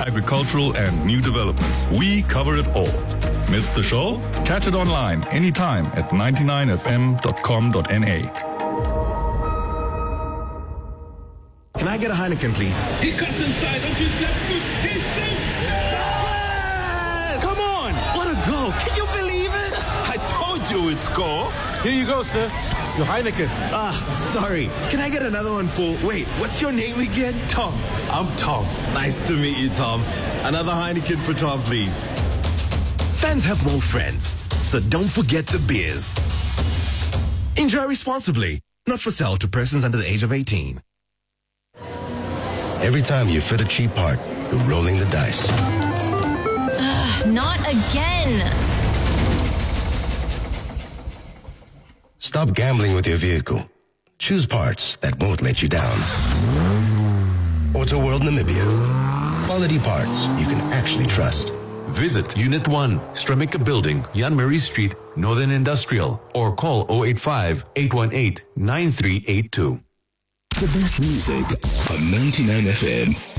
agricultural and new developments. We cover it all. Miss the show? Catch it online anytime at 99fm.com.na. Can I get a Heineken, please? He cuts inside on his left foot. He shoots. Come on! What a goal! Can you believe it? I told you it's goal. Here you go, sir. Your Heineken. Sorry. Can I get another one for... Wait, what's your name again? Tom. I'm Tom. Nice to meet you, Tom. Another Heineken for Tom, please. Fans have more friends, so don't forget the beers. Enjoy responsibly. Not for sale to persons under the age of 18. Every time you fit a cheap part, you're rolling the dice. Not again. Stop gambling with your vehicle. Choose parts that won't let you down. Auto World Namibia. Quality parts you can actually trust. Visit Unit 1, Stramika Building, Jan Marie Street, Northern Industrial, or call 085-818-9382. The best music on 99 FM.